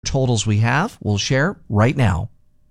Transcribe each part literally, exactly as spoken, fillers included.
totals we have, we'll share right now.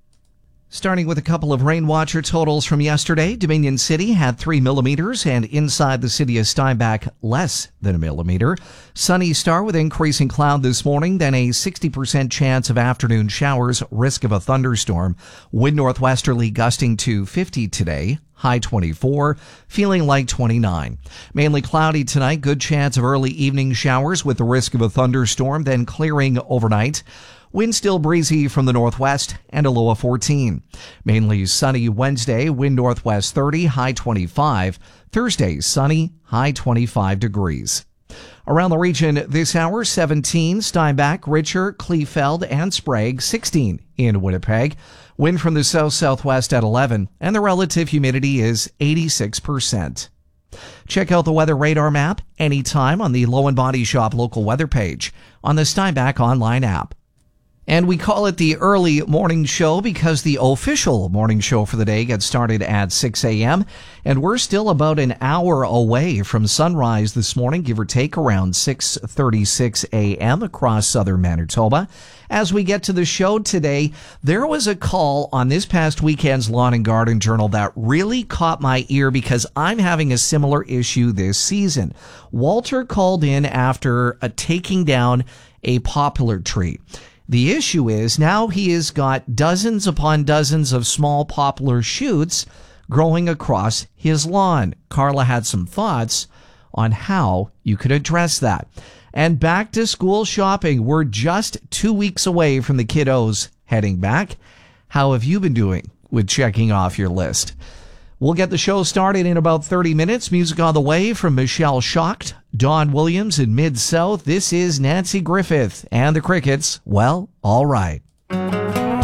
Starting with a couple of rain watcher totals from yesterday, Dominion City had three millimeters, and inside the city of Steinbach, less than a millimeter. Sunny Star with increasing cloud this morning, then a sixty percent chance of afternoon showers, risk of a thunderstorm. Wind northwesterly gusting to fifty today. High twenty-four, feeling like twenty-nine. Mainly cloudy tonight, good chance of early evening showers with the risk of a thunderstorm, then clearing overnight. Wind still breezy from the northwest and a low of fourteen. Mainly sunny Wednesday, wind northwest thirty, high twenty-five. Thursday, sunny, high twenty-five degrees. Around the region this hour, seventeen, Steinbach, Richer, Kleefeld, and Sprague, sixteen in Winnipeg. Wind from the south-southwest at eleven, and the relative humidity is eighty-six percent. Check out the weather radar map anytime on the Low and Body Shop local weather page on the Steinbach online app. And we call it the early morning show because the official morning show for the day gets started at six a.m. And we're still about an hour away from sunrise this morning, give or take around six thirty-six a.m. across southern Manitoba. As we get to the show today, there was a call on this past weekend's Lawn and Garden Journal that really caught my ear because I'm having a similar issue this season. Walter called in after a taking down a poplar tree. The issue is now he has got dozens upon dozens of small poplar shoots growing across his lawn. Carla had some thoughts on how you could address that. And back to school shopping. We're just two weeks away from the kiddos heading back. How have you been doing with checking off your list? We'll get the show started in about thirty minutes. Music on the way from Michelle Shocked, Don Williams in Mid-South. This is Nancy Griffith and the Crickets. Well, all right.